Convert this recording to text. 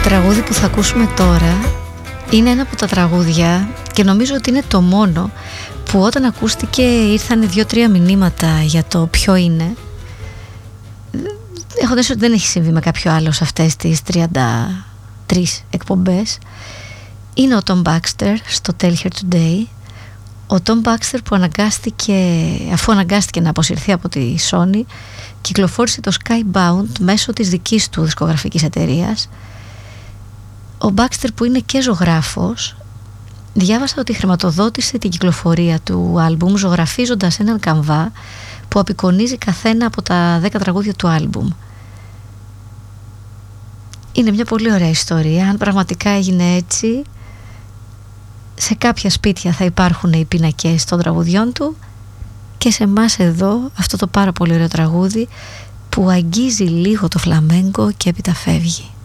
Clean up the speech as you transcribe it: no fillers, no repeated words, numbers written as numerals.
τραγούδι που θα ακούσουμε τώρα είναι ένα από τα τραγούδια και νομίζω ότι είναι το μόνο που όταν ακούστηκε ήρθαν 2-3 μηνύματα για το ποιο είναι. Έχω δει ότι δεν έχει συμβεί με κάποιο άλλο σε αυτές τις 33 εκπομπές. Είναι ο Tom Baxter στο Tell Her Today. Ο Tom Baxter που αφού αναγκάστηκε να αποσυρθεί από τη Sony, κυκλοφόρησε το Skybound μέσω της δικής του δισκογραφικής εταιρείας. Ο Baxter που είναι και ζωγράφος, διάβασα ότι χρηματοδότησε την κυκλοφορία του άλμπουμ ζωγραφίζοντας έναν καμβά που απεικονίζει καθένα από τα 10 τραγούδια του άλμπουμ. Είναι μια πολύ ωραία ιστορία. Αν πραγματικά έγινε έτσι, σε κάποια σπίτια θα υπάρχουν οι πίνακες των τραγουδιών του και σε εμάς εδώ αυτό το πάρα πολύ ωραίο τραγούδι που αγγίζει λίγο το φλαμέγκο και έπειτα φεύγει.